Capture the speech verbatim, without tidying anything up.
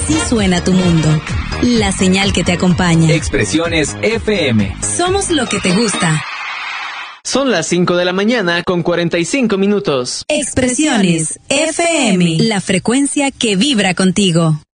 Así suena tu mundo. La señal que te acompaña. Expresiones F M. Somos lo que te gusta. Son las cinco de la mañana con cuarenta y cinco minutos. Expresiones F M. La frecuencia que vibra contigo.